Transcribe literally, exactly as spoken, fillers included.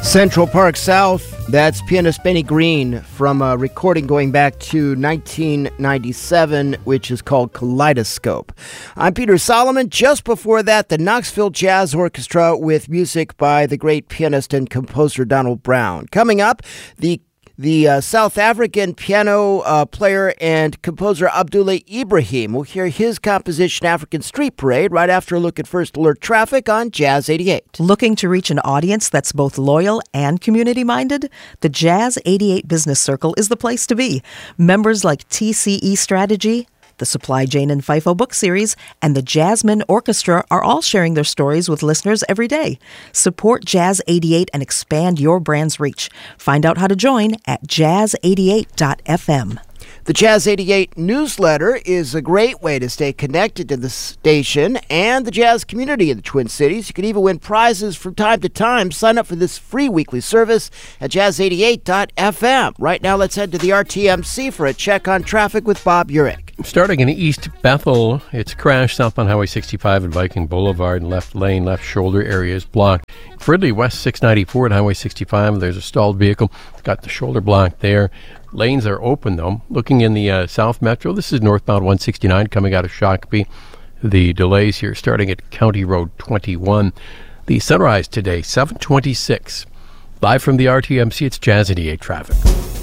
Central Park South, that's pianist Benny Green from a recording going back to nineteen ninety-seven, which is called Kaleidoscope. I'm Peter Solomon. Just before that, the Knoxville Jazz Orchestra with music by the great pianist and composer Donald Brown. Coming up, the The uh, South African piano uh, player and composer Abdullah Ibrahim. We'll hear his composition African Street Parade right after a look at First Alert Traffic on Jazz eighty-eight. Looking to reach an audience that's both loyal and community-minded? The Jazz eighty-eight Business Circle is the place to be. Members like T C E Strategy, the Supply Jane and FIFO book series, and the Jasmine Orchestra are all sharing their stories with listeners every day. Support Jazz eighty-eight and expand your brand's reach. Find out how to join at jazz eighty-eight dot f m. The Jazz eighty-eight newsletter is a great way to stay connected to the station and the jazz community in the Twin Cities. You can even win prizes from time to time. Sign up for this free weekly service at jazz eighty-eight dot f m. Right now, let's head to the R T M C for a check on traffic with Bob Urich. Starting in East Bethel, it's crashed southbound Highway sixty-five and Viking Boulevard, and left lane, left shoulder area is blocked. Fridley, West six ninety-four at Highway sixty-five, there's a stalled vehicle. It's got the shoulder blocked there. Lanes are open, though. Looking in the uh, South Metro, this is northbound one sixty-nine coming out of Shakopee. The delays here starting at County Road twenty-one. The sunrise today, seven twenty-six. Live from the R T M C, it's Jazz eighty-eight traffic.